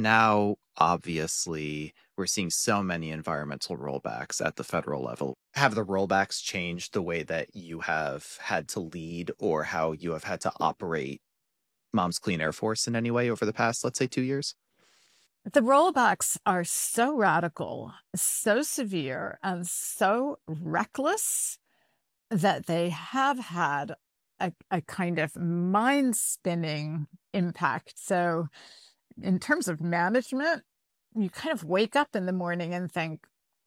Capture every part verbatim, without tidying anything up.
now, obviously, we're seeing so many environmental rollbacks at the federal level. Have the rollbacks changed the way that you have had to lead or how you have had to operate Mom's Clean Air Force in any way over the past, let's say, two years? The rollbacks are so radical, so severe, and so reckless that they have had a, a kind of mind-spinning impact. So in terms of management, you kind of wake up in the morning and think,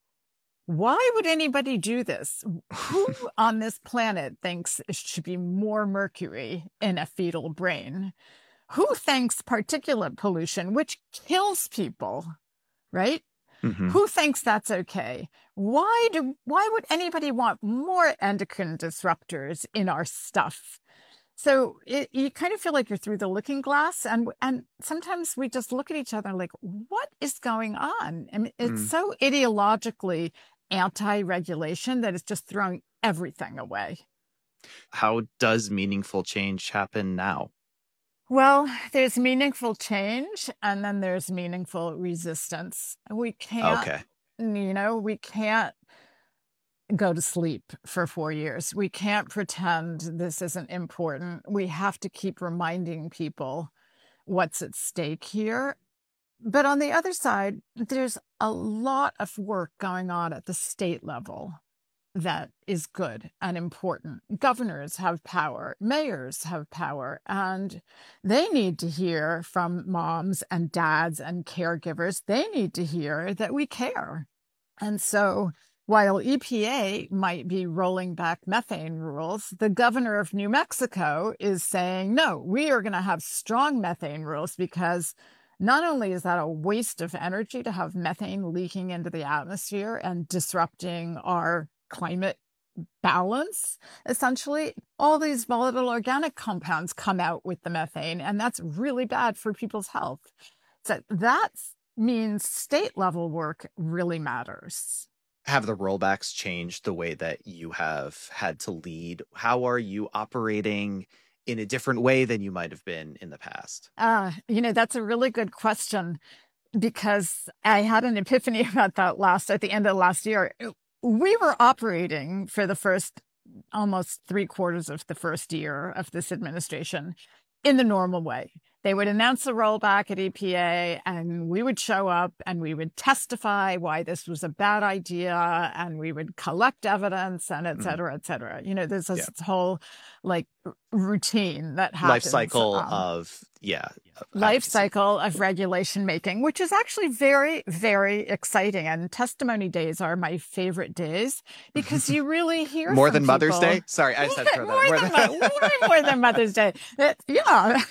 why would anybody do this? Who on this planet thinks it should be more mercury in a fetal brain? Who thinks particulate pollution, which kills people, right? Mm-hmm. Who thinks that's okay? Why do why would anybody want more endocrine disruptors in our stuff? So it, you kind of feel like you're through the looking glass, and and sometimes we just look at each other like, what is going on? I mean, it's Mm. so ideologically anti-regulation that it's just throwing everything away. How does meaningful change happen now? Well, there's meaningful change, and then there's meaningful resistance. We can't, Okay. you know, we can't go to sleep for four years. We can't pretend this isn't important. We have to keep reminding people what's at stake here. But on the other side, there's a lot of work going on at the state level that is good and important. Governors have power, mayors have power, and they need to hear from moms and dads and caregivers. They need to hear that we care. And so while E P A might be rolling back methane rules, the governor of New Mexico is saying, no, we are going to have strong methane rules, because not only is that a waste of energy to have methane leaking into the atmosphere and disrupting our climate balance, essentially, all these volatile organic compounds come out with the methane, and that's really bad for people's health. So that means state level work really matters. Have the rollbacks changed the way that you have had to lead? How are you operating in a different way than you might have been in the past? Uh, you know, that's a really good question, because I had an epiphany about that last at the end of last year. We were operating for the first almost three quarters of the first year of this administration in the normal way. They would announce a rollback at E P A, and we would show up and we would testify why this was a bad idea, and we would collect evidence, and et cetera, et cetera. You know, there's this Yeah. whole like routine that happens. Life cycle um, of, yeah. life advocacy. cycle of regulation making, which is actually very, very exciting. And testimony days are my favorite days, because you really hear More from than Mother's people- Day? Sorry, I just had to throw that more, out. than, Mo- way more than Mother's Day. That- yeah.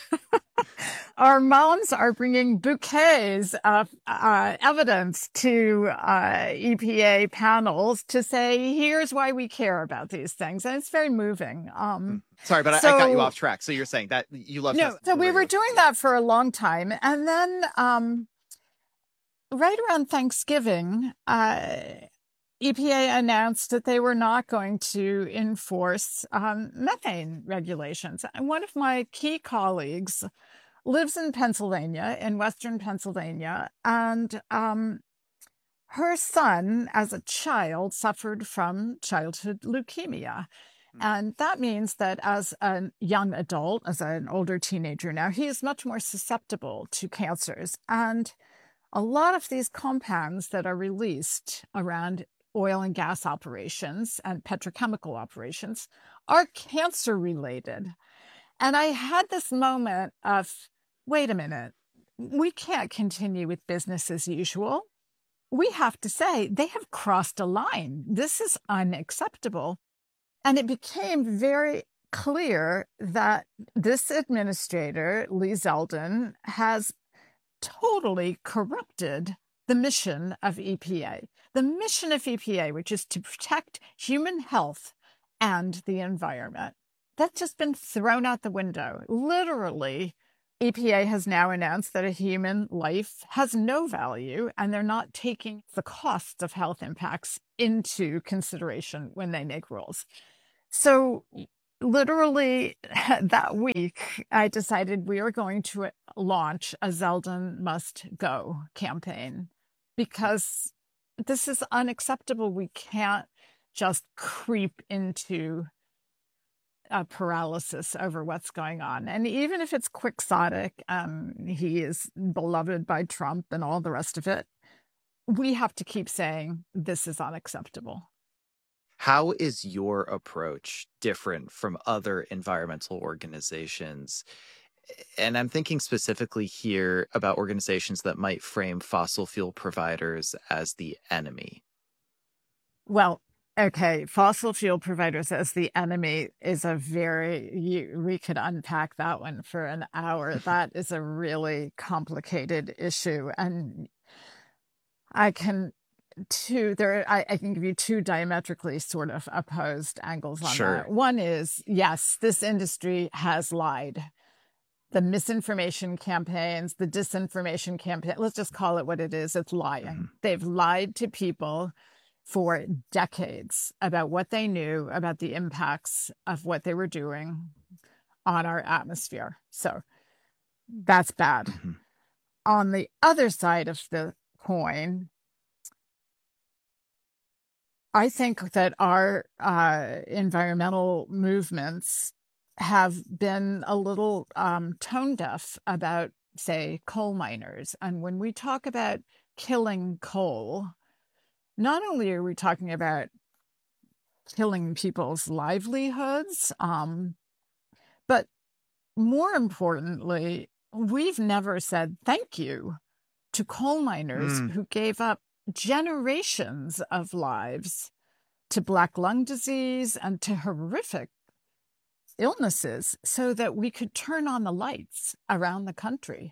Our moms are bringing bouquets of uh, evidence to uh, E P A panels to say, here's why we care about these things. And it's very moving. Um, Sorry, but I, so, I got you off track. So you're saying that you love No, so we were doing that for a long time. And then um, right around Thanksgiving, uh, E P A announced that they were not going to enforce um, methane regulations. And one of my key colleagues lives in Pennsylvania, in Western Pennsylvania, and um, her son, as a child, suffered from childhood leukemia. And that means that as a young adult, as an older teenager now, he is much more susceptible to cancers. And a lot of these compounds that are released around oil and gas operations and petrochemical operations are cancer related. And I had this moment of, wait a minute, we can't continue with business as usual. We have to say they have crossed a line. This is unacceptable. And it became very clear that this administrator, Lee Zeldin, has totally corrupted the mission of E P A. The mission of E P A, which is to protect human health and the environment. That's just been thrown out the window. Literally, E P A has now announced that a human life has no value, and they're not taking the costs of health impacts into consideration when they make rules. So literally that week, I decided we are going to launch a Zeldin Must Go campaign because this is unacceptable. We can't just creep into a paralysis over what's going on. And even if it's quixotic, um, he is beloved by Trump and all the rest of it, we have to keep saying this is unacceptable. How is your approach different from other environmental organizations? And I'm thinking specifically here about organizations that might frame fossil fuel providers as the enemy. Well, okay, fossil fuel providers as the enemy is a very, you, we could unpack that one for an hour. That is a really complicated issue. And I can two there I, I can give you two diametrically sort of opposed angles on Sure. that. One is, yes, this industry has lied. The misinformation campaigns, the disinformation campaign, let's just call it what it is. It's lying. Mm-hmm. They've lied to people for decades about what they knew about the impacts of what they were doing on our atmosphere. So that's bad. Mm-hmm. On the other side of the coin, I think that our uh, environmental movements have been a little um, tone deaf about, say, coal miners. And when we talk about killing coal, not only are we talking about killing people's livelihoods, um, but more importantly, we've never said thank you to coal miners mm. who gave up generations of lives to black lung disease and to horrific illnesses so that we could turn on the lights around the country.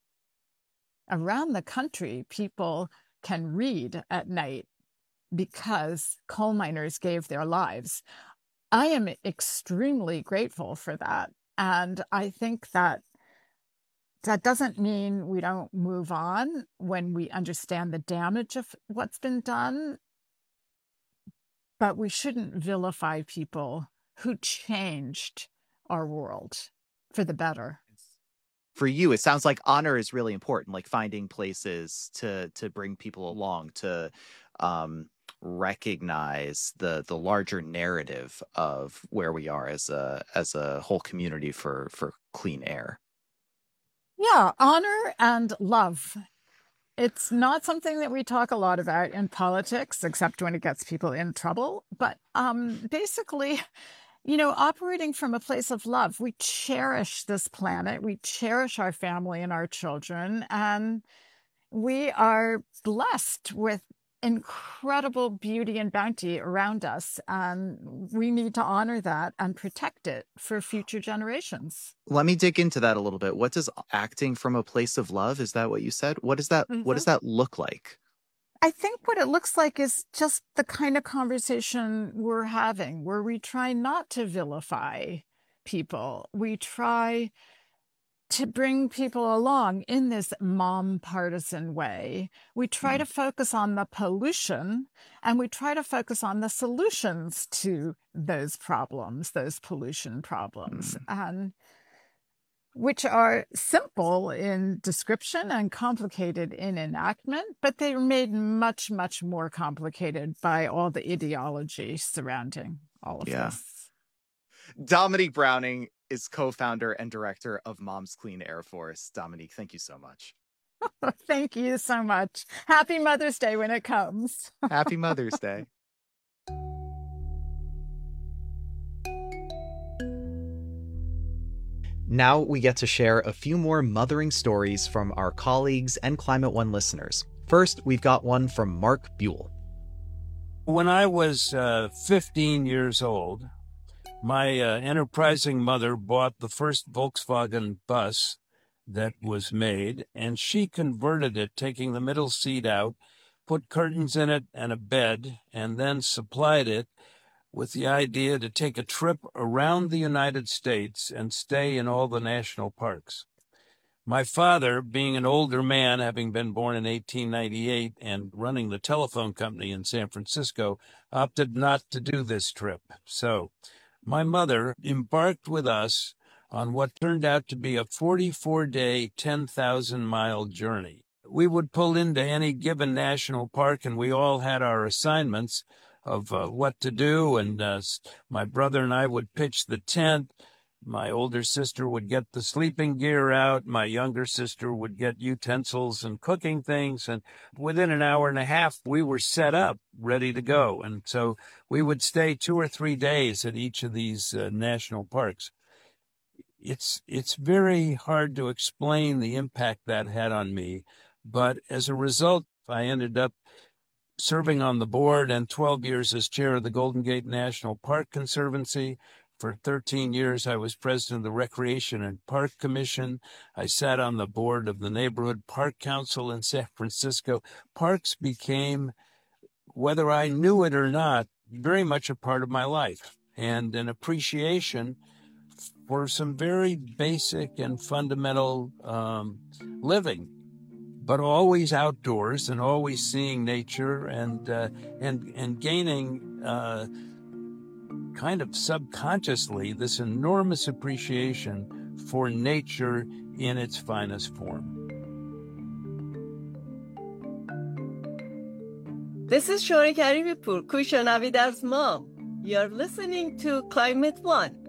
Around the country, people can read at night because coal miners gave their lives. I am extremely grateful for that. And I think that that doesn't mean we don't move on when we understand the damage of what's been done, but we shouldn't vilify people who changed our world for the better. For you, it sounds like honor is really important, like finding places to to bring people along, to um, recognize the the larger narrative of where we are as a as a whole community for for clean air. Yeah, honor and love. It's not something that we talk a lot about in politics, except when it gets people in trouble. But um, basically, you know, operating from a place of love, we cherish this planet, we cherish our family and our children, and we are blessed with incredible beauty and bounty around us. And we need to honor that and protect it for future generations. Let me dig into that a little bit. What does acting from a place of love, is that what you said? What does that, mm-hmm. what does that look like? I think what it looks like is just the kind of conversation we're having, where we try not to vilify people. We try to bring people along in this mom partisan way. We try mm. to focus on the pollution, and we try to focus on the solutions to those problems, those pollution problems, mm. and which are simple in description and complicated in enactment, but they're made much, much more complicated by all the ideology surrounding all of yeah. this. Dominique Browning is co-founder and director of Moms Clean Air Force. Dominique, thank you so much. Thank you so much. Happy Mother's Day when it comes. Happy Mother's Day. Now we get to share a few more mothering stories from our colleagues and Climate One listeners. First, we've got one from Mark Buell. When I was uh, fifteen years old, my uh, enterprising mother bought the first Volkswagen bus that was made, and she converted it, taking the middle seat out, put curtains in it and a bed, and then supplied it with the idea to take a trip around the United States and stay in all the national parks. My father, being an older man, having been born in eighteen ninety-eight and running the telephone company in San Francisco, opted not to do this trip. So My mother embarked with us on what turned out to be a forty-four day, ten thousand mile journey. We would pull into any given national park, and we all had our assignments of uh, what to do, and uh, my brother and I would pitch the tent. My older sister would get the sleeping gear out. My younger sister would get utensils and cooking things. And within an hour and a half, we were set up, ready to go. And so we would stay two or three days at each of these uh, national parks. It's, it's very hard to explain the impact that had on me. But as a result, I ended up serving on the board and twelve years as chair of the Golden Gate National Park Conservancy. For thirteen years, I was president of the Recreation and Park Commission. I sat on the board of the Neighborhood Park Council in San Francisco. Parks became, whether I knew it or not, very much a part of my life, and an appreciation for some very basic and fundamental um, living, but always outdoors and always seeing nature and uh, and and gaining uh, kind of subconsciously this enormous appreciation for nature in its finest form. This is Shori Karibipur, Kushanavida Mom. You're listening to Climate One.